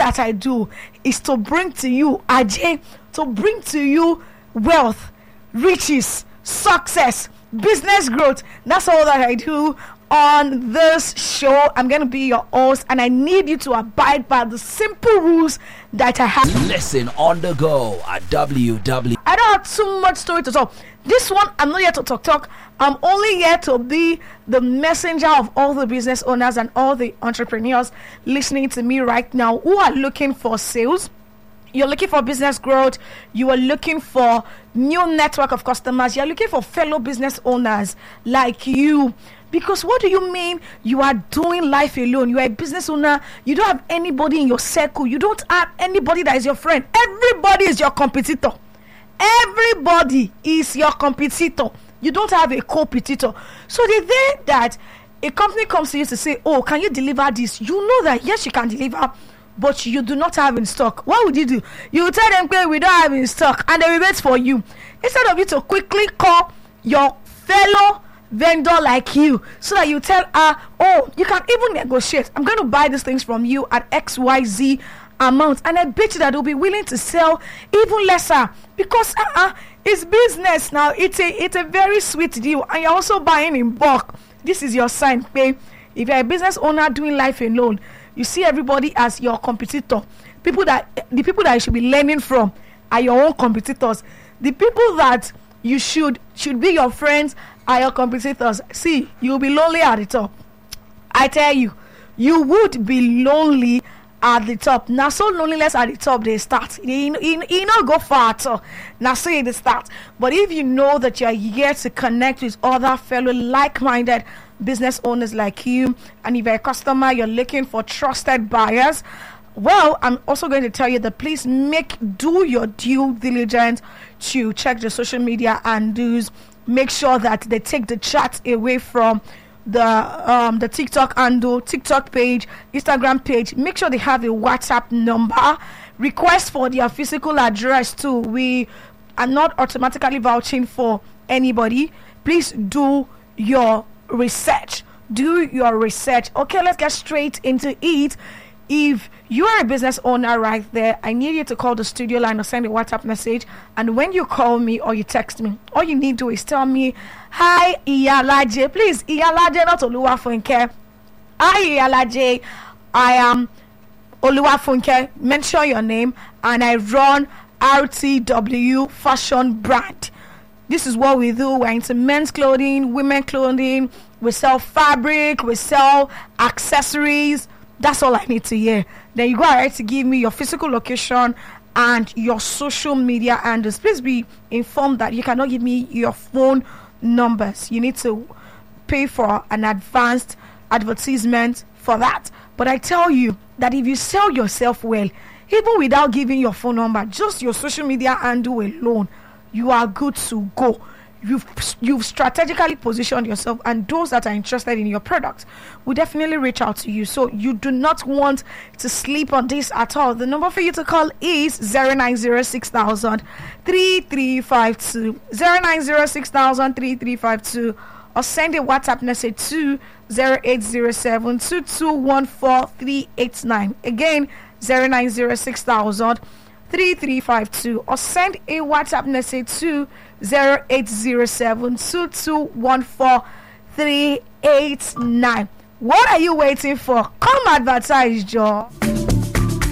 that I do is to bring to you Ajay, to bring to you wealth, riches, success, business growth. That's all that I do on this show. I'm going to be your host, and I need you to abide by the simple rules that I have. Listen on the go at www. I don't have too much story to tell. This one, I'm not here to talk. I'm only here to be the messenger of all the business owners and all the entrepreneurs listening to me right now who are looking for sales. You're looking for business growth. You are looking for new network of customers. You're looking for fellow business owners like you. Because what do you mean you are doing life alone? You are a business owner. You don't have anybody in your circle. You don't have anybody that is your friend. Everybody is your competitor. Everybody is your competitor. You don't have a competitor. So the day that a company comes to you to say, oh, can you deliver this? You know that yes, you can deliver, but you do not have in stock. What would you do? You will tell them, okay, we don't have in stock, and they will wait for you. Instead of you to quickly call your fellow vendor like you, so that you tell her, oh, you can even negotiate. I'm going to buy these things from you at XYZ amount, and I bet you that they'll be willing to sell even lesser, because it's business now. It's a very sweet deal, and you're also buying in bulk. This is your sign, okay? If you're a business owner doing life alone, you see everybody as your competitor. The people that you should be learning from are your own competitors. The people that you should be your friends are your competitors. See, you'll be lonely at the top. I tell you, you would be lonely at the top. Now, so loneliness at the top, they start. You not go far at all. Now, so they start. But if you know that you're here to connect with other fellow like-minded business owners like you, and if you're a customer, you're looking for trusted buyers, well, I'm also going to tell you that please do your due diligence to check the social media and make sure that they take the chat away from the TikTok handle, TikTok page, Instagram page. Make sure they have a WhatsApp number. Request for their physical address too. We are not automatically vouching for anybody. Please do your research. Okay, let's get straight into it. If you are a business owner right there, I need you to call the studio line or send a WhatsApp message. And when you call me or you text me, all you need to do is tell me, hi, Iyalaje. Please, Iyalaje, not Oluwafunke. Hi, Iyalaje. I am Oluwafunke. Mention your name, and I run RTW Fashion Brand. This is what we do. We're into men's clothing, women's clothing. We sell fabric. We sell accessories. That's all I need to hear. Then you go ahead to give me your physical location and your social media handles. Please be informed that you cannot give me your phone numbers. You need to pay for an advanced advertisement for that. But I tell you that if you sell yourself well, even without giving your phone number, just your social media handle alone, you are good to go. You've strategically positioned yourself, and those that are interested in your product will definitely reach out to you. So you do not want to sleep on this at all. The number for you to call is 0906,000 3352, 0906,000 3352, or send a WhatsApp message to 0807 2214 389. Again, 0906,000 3352, or send a WhatsApp message to 0807 2214 389. What are you waiting for? Come advertise, Joe.